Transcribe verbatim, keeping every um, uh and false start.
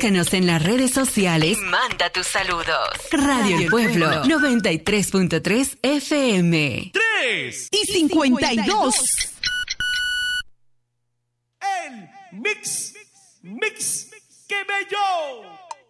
Búscanos en las redes sociales y manda tus saludos. Radio El Pueblo, noventa y tres punto tres F M. tres y cincuenta y dos. El mix, mix, que bello.